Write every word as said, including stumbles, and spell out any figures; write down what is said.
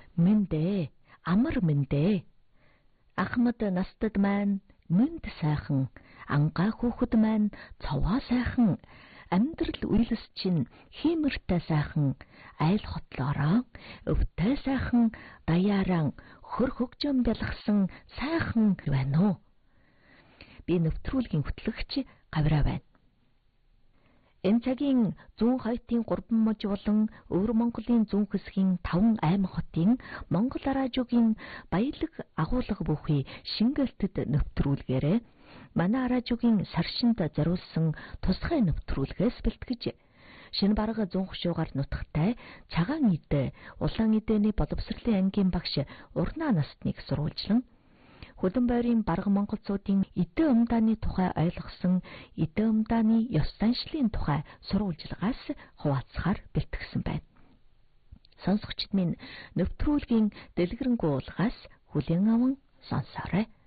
Мэндэ, амар мэндэ. Ахмад настад маань мэнд сайхан, ангаа хүүхэд маань цовоо сайхан, амьдрал үйлс чинь хиймэртэй сайхан, айл хотлоороо өвтэй сайхан, даяаран хөр хөгжөн бялгсан сайхан байна уу? Би нэвтрүүлгийн хөтлөгч Гавраа байна. Энэ цагийн зүүн хойдын гурван муж болон өвөр Монголын зүүн хэсгийн таван аймаг хотын Монгол араажуугийн баялаг агуулга бүхий шингэлтэд нэвтрүүлгээрээ манай араажуугийн саршинд зориулсан тусгай нэвтрүүлгээс бэлтгэж шинэ бараг зүүн хушуугаар нутагтай цагаан идэ улаан идэний боловсролын ангийн багш Урнаа настныг сурвалжлан Хөлөн бойрын бараг монголчуудын идэ умдааны тухай ойлгосон идэ умдааны ёс заншлын тухай сурвалжлагаас хуваалцахаар бэлтгэсэн байна. Сонсогчид минь нэвтрүүлгийн дэлгэрэнгүй уулгаас хүлээн аван сонсоорой.